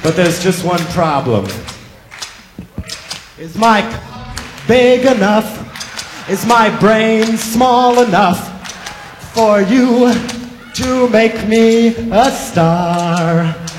But there's just one problem. Is my big enough? Is my brain small enough for you to make me a star?